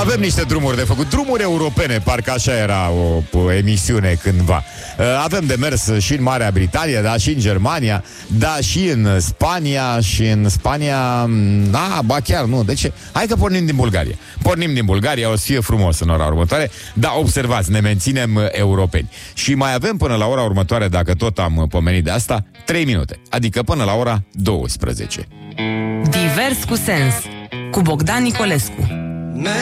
Avem niște drumuri de făcut, drumuri europene, parcă așa era o emisiune cândva. Avem de mers și în Marea Britanie, da, și în Germania, da, și în Spania, ba chiar nu, deci hai că pornim din Bulgaria. Pornim din Bulgaria, o să fie frumos în ora următoare. Da, observați, ne menținem europeni. Și mai avem până la ora următoare, dacă tot am pomenit de asta, 3 minute, adică până la ora 12. Divers cu sens, cu Bogdan Nicolescu.